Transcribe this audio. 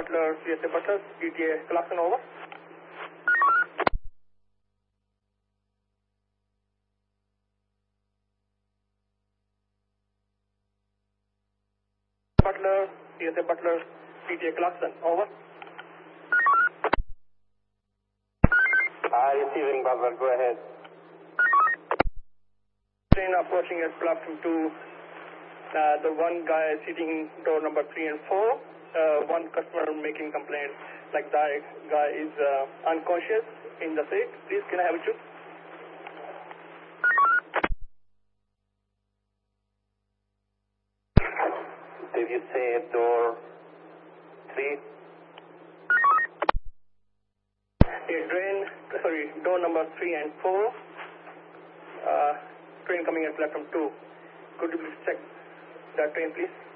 Butler, CSA Butler, ETA Clarkson, over. Butler, CSA Butler, ETA Clarkson, over. Receiving Butler, go ahead. Train approaching at platform 2. The one guy sitting door number 3 and 4. One customer making complaint like that guy is unconscious in the seat. Please, can I have a check? Did you say door 3? Door number 3 and 4. Train coming at platform 2. Could you please check that train, please?